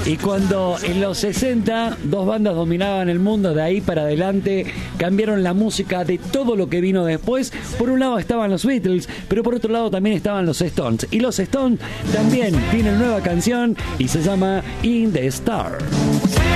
Y cuando en los 60 dos bandas dominaban el mundo, de ahí para adelante cambiaron la música de todo lo que vino después. Por un lado estaban los Beatles, pero por otro lado también estaban los Stones. Y los Stones también tienen nueva canción y se llama In the Star.